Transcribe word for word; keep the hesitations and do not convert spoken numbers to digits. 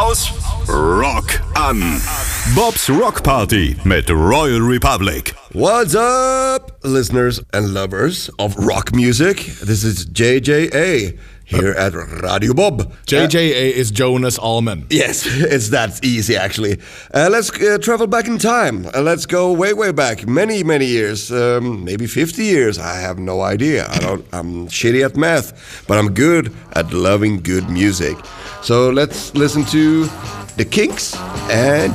aus Rock an. Bobs Rock Party mit Royal Republic. What's up, listeners and lovers of rock music? This is J J A here at Radio Bob. J J A uh, is Jonas Allman. Yes, it's that easy actually. Uh, let's uh, travel back in time. Uh, let's go way, way back, many, many years, um, maybe fifty years. I have no idea. I don't. I'm shitty at math, but I'm good at loving good music. So let's listen to The Kinks and